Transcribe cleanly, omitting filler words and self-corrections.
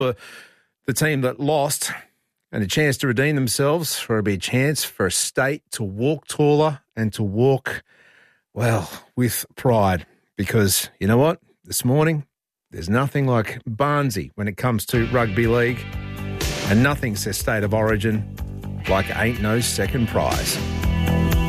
for the team that lost and a chance to redeem themselves, for a big chance for a state to walk taller and to walk, well, with pride. Because you know what? This morning, there's nothing like Barnsley when it comes to rugby league, and nothing says state of origin like ain't no second prize.